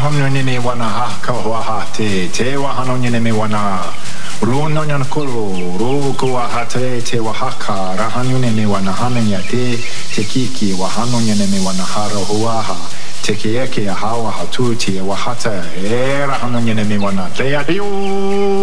hano nene wana ha ka hoa ha te wa hano nene me wana runo nyana kuru ruko wa ha te wa haka ra hano nene wana hana nya te kiki wa hano nene me wana hara hoa ha te ke a hawa ha tu te wa hata e ra hano nene me wana te adiu